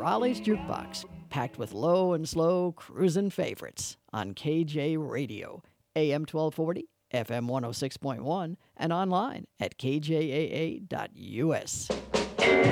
Raleigh's Jukebox, packed with low and slow cruisin' favorites on KJ Radio, AM 1240, FM 106.1, and online at kjaa.us.